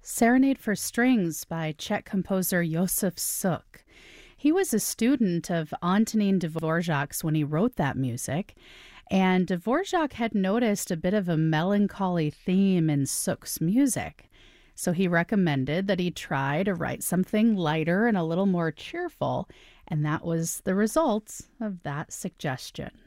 Serenade for Strings by Czech composer Josef Suk. He was a student of Antonin Dvorak's when he wrote that music, and Dvorak had noticed a bit of a melancholy theme in Suk's music. So he recommended that he try to write something lighter and a little more cheerful, and that was the result of that suggestion.